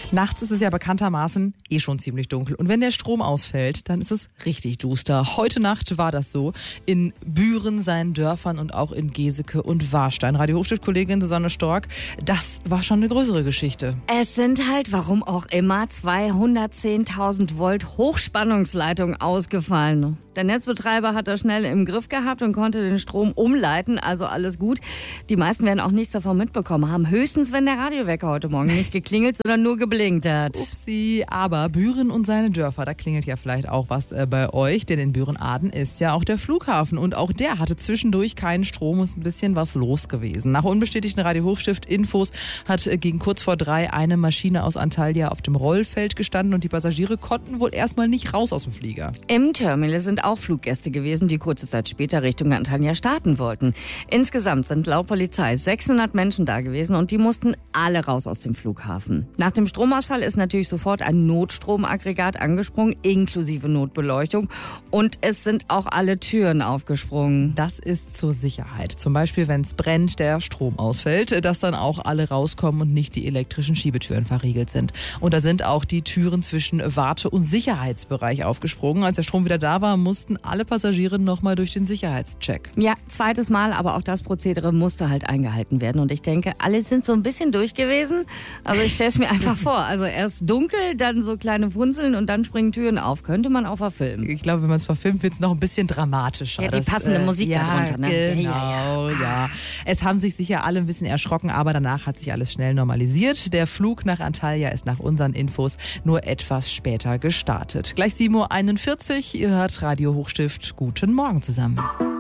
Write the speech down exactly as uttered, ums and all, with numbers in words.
Nachts ist es ja bekanntermaßen eh schon ziemlich dunkel. Und wenn der Strom ausfällt, dann ist es richtig duster. Heute Nacht war das so in Büren, seinen Dörfern und auch in Geseke und Warstein. Radio Hochstift-Kollegin Susanne Stork, das war schon eine größere Geschichte. Es sind halt, warum auch immer, zweihundertzehntausend Volt Hochspannungsleitung ausgefallen. Der Netzbetreiber hat das schnell im Griff gehabt und konnte den Strom umleiten, also alles gut. Die meisten werden auch nichts davon mitbekommen haben. Höchstens, wenn der Radiowecker heute Morgen nicht geklingelt, sondern nur geblinkt hat. Upsi, aber Büren und seine Dörfer, da klingelt ja vielleicht auch was äh, bei euch, denn in Büren-Aden ist ja auch der Flughafen und auch der hatte zwischendurch keinen Strom, ist ein bisschen was los gewesen. Nach unbestätigten Radio Hochstift-Infos hat äh, gegen kurz vor drei eine Maschine aus Antalya auf dem Rollfeld gestanden und die Passagiere konnten wohl erstmal nicht raus aus dem Flieger. Im Terminal sind auch Fluggäste gewesen, die kurze Zeit später Richtung Antalya starten wollten. Insgesamt sind laut Polizei sechshundert Menschen da gewesen und die mussten alle raus aus dem Flughafen. Nach dem Stromausfall ist natürlich sofort ein Notstromaggregat angesprungen, inklusive Notbeleuchtung. Und es sind auch alle Türen aufgesprungen. Das ist zur Sicherheit. Zum Beispiel, wenn es brennt, der Strom ausfällt, dass dann auch alle rauskommen und nicht die elektrischen Schiebetüren verriegelt sind. Und da sind auch die Türen zwischen Warte- und Sicherheitsbereich aufgesprungen. Als der Strom wieder da war, mussten alle Passagiere nochmal durch den Sicherheitscheck. Ja, zweites Mal, aber auch das Prozedere musste halt eingehalten werden. Und ich denke, alle sind so ein bisschen durch gewesen. Also ich stelle es mir einfach vor. Also erst dunkel, dann so kleine Funzeln und dann springen Türen auf. Könnte man auch verfilmen. Ich glaube, wenn man es verfilmt, wird es noch ein bisschen dramatischer. Ja, die das, passende äh, Musik ja, darunter. Ne? Genau, ja, ja, ja. ja. Es haben sich sicher alle ein bisschen erschrocken, aber danach hat sich alles schnell normalisiert. Der Flug nach Antalya ist nach unseren Infos nur etwas später gestartet. Gleich sieben Uhr einundvierzig, ihr hört Radio Hochstift. Guten Morgen zusammen.